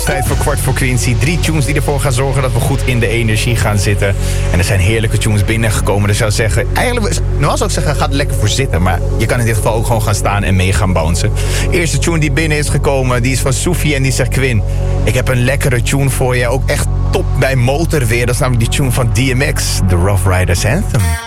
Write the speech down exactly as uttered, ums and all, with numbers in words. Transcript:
tijd voor Kwart voor Quincy. Drie tunes die ervoor gaan zorgen dat we goed in de energie gaan zitten. En er zijn heerlijke tunes binnengekomen. Dus ik zou zeggen, eigenlijk, normaal zou ik zeggen, ga er lekker voor zitten. Maar je kan in dit geval ook gewoon gaan staan en mee gaan bouncen. De eerste tune die binnen is gekomen, die is van Sophie en die zegt: Quinn, ik heb een lekkere tune voor je. Ook echt top bij motorweer. Dat is namelijk die tune van D M X, The Rough Riders Anthem.